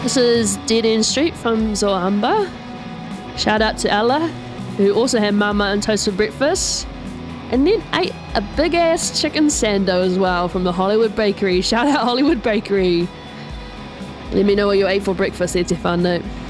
This is Dead End Street from Zoamba. Shout out to Ella, who also had mama and toast for breakfast. And then ate a big-ass chicken sando as well from the Hollywood Bakery. Shout out Hollywood Bakery. Let me know what you ate for breakfast, e te whānau.